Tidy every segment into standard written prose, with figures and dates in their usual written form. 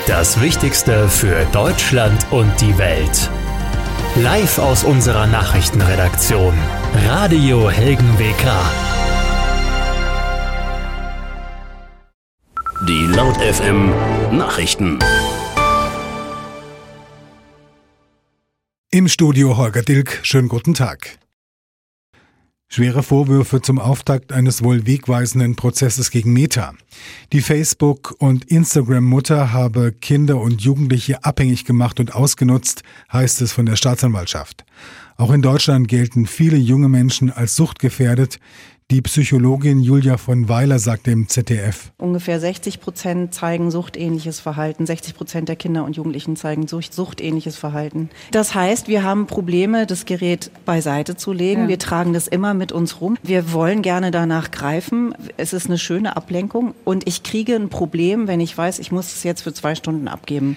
Das Wichtigste für Deutschland und die Welt. Live aus unserer Nachrichtenredaktion. Radio Helgen WK. Die Laut FM Nachrichten. Im Studio Holger Dilk, schönen guten Tag. Schwere Vorwürfe zum Auftakt eines wohl wegweisenden Prozesses gegen Meta. Die Facebook- und Instagram-Mutter habe Kinder und Jugendliche abhängig gemacht und ausgenutzt, heißt es von der Staatsanwaltschaft. Auch in Deutschland gelten viele junge Menschen als suchtgefährdet. Die Psychologin Julia von Weiler sagt dem ZDF: Ungefähr 60% zeigen suchtähnliches Verhalten. 60% der Kinder und Jugendlichen zeigen suchtähnliches Verhalten. Das heißt, wir haben Probleme, das Gerät beiseite zu legen. Ja. Wir tragen das immer mit uns rum. Wir wollen gerne danach greifen. Es ist eine schöne Ablenkung. Und ich kriege ein Problem, wenn ich weiß, ich muss es jetzt für 2 Stunden abgeben.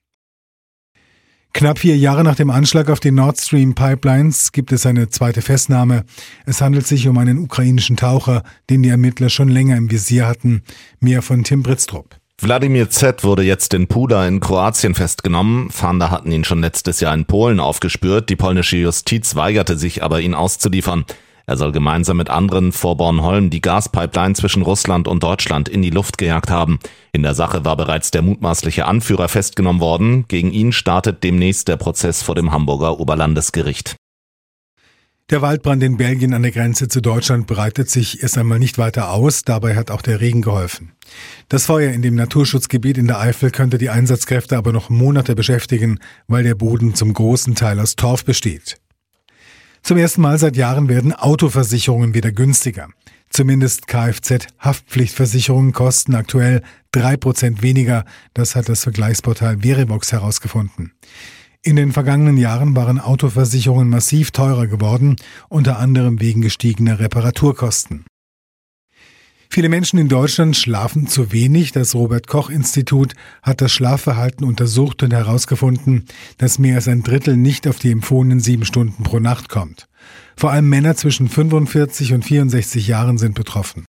Knapp 4 Jahre nach dem Anschlag auf die Nord Stream Pipelines gibt es eine zweite Festnahme. Es handelt sich um einen ukrainischen Taucher, den die Ermittler schon länger im Visier hatten. Mehr von Tim Britztrup. Wladimir Z. wurde jetzt in Puda in Kroatien festgenommen. Fahnder hatten ihn schon letztes Jahr in Polen aufgespürt. Die polnische Justiz weigerte sich aber, ihn auszuliefern. Er soll gemeinsam mit anderen vor Bornholm die Gaspipeline zwischen Russland und Deutschland in die Luft gejagt haben. In der Sache war bereits der mutmaßliche Anführer festgenommen worden. Gegen ihn startet demnächst der Prozess vor dem Hamburger Oberlandesgericht. Der Waldbrand in Belgien an der Grenze zu Deutschland breitet sich erst einmal nicht weiter aus. Dabei hat auch der Regen geholfen. Das Feuer in dem Naturschutzgebiet in der Eifel könnte die Einsatzkräfte aber noch Monate beschäftigen, weil der Boden zum großen Teil aus Torf besteht. Zum ersten Mal seit Jahren werden Autoversicherungen wieder günstiger. Zumindest Kfz-Haftpflichtversicherungen kosten aktuell 3% weniger. Das hat das Vergleichsportal Verivox herausgefunden. In den vergangenen Jahren waren Autoversicherungen massiv teurer geworden, unter anderem wegen gestiegener Reparaturkosten. Viele Menschen in Deutschland schlafen zu wenig. Das Robert-Koch-Institut hat das Schlafverhalten untersucht und herausgefunden, dass mehr als ein Drittel nicht auf die empfohlenen 7 Stunden pro Nacht kommt. Vor allem Männer zwischen 45 und 64 Jahren sind betroffen.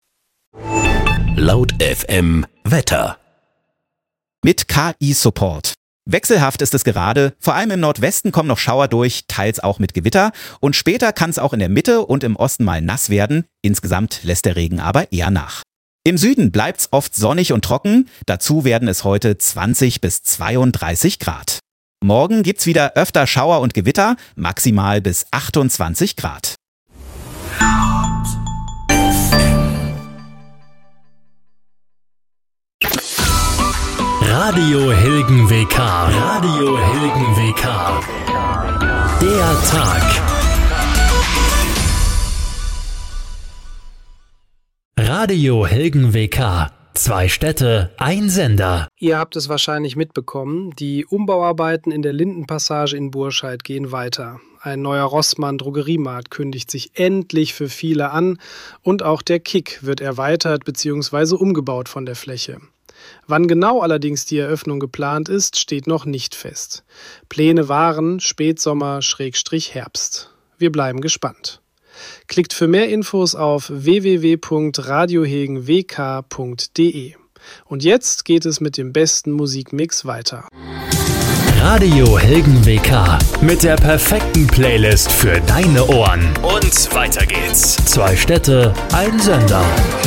Laut FM Wetter. Mit KI-Support. Wechselhaft ist es gerade, vor allem im Nordwesten kommen noch Schauer durch, teils auch mit Gewitter und später kann es auch in der Mitte und im Osten mal nass werden, insgesamt lässt der Regen aber eher nach. Im Süden bleibt's oft sonnig und trocken, dazu werden es heute 20 bis 32 Grad. Morgen gibt's wieder öfter Schauer und Gewitter, maximal bis 28 Grad. Radio Helgen WK. Radio Helgen WK. Der Tag. Radio Helgen WK. 2 Städte, ein Sender. Ihr habt es wahrscheinlich mitbekommen, die Umbauarbeiten in der Lindenpassage in Burscheid gehen weiter. Ein neuer Rossmann-Drogeriemarkt kündigt sich endlich für viele an und auch der Kick wird erweitert bzw. umgebaut von der Fläche. Wann genau allerdings die Eröffnung geplant ist, steht noch nicht fest. Pläne waren Spätsommer/Herbst. Wir bleiben gespannt. Klickt für mehr Infos auf www.radiohegenwk.de. Und jetzt geht es mit dem besten Musikmix weiter. Radio Helgen WK mit der perfekten Playlist für deine Ohren. Und weiter geht's. 2 Städte, ein Sender.